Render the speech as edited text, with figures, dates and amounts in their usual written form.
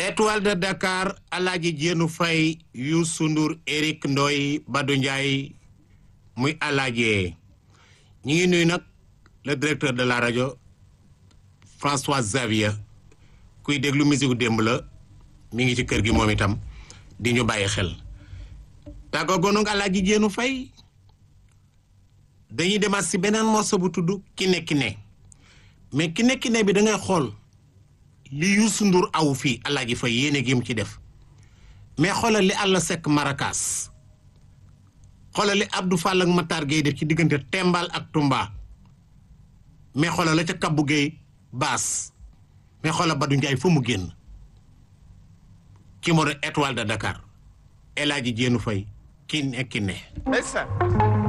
Étoile de Dakar Alaaji Jéenu Fay Youssou Ndour Eric Ndoy Badou Ndiaye muy Alaaji ñi ngi nuyu nag le directeur de la rajo François Xavier kuy déglu musique démb la mi ngi ci kër gi moom itam di ñu bàyyi xel tàggoo gonu nga Alaaji Jéenu Fay dañuy demaat si beneen morceau bu tudd Kiné Kiné mais Kiné Kiné bi da ngay xool li Youssou Ndour aw fii Alaaji Fay yéene gi mu ci def mais xoolal li Alla Seck Maracas xoolal li Abdou Fall ak Matar Gueye def ci diggante Tembal ak Tumba mais xoolal la ca Kabou Gueye baas mais xoolal Badou Ndiaye fu mu génn ki moo doon Étoile de Dakar El Hadji Jéenu Fay Kiné Kiné.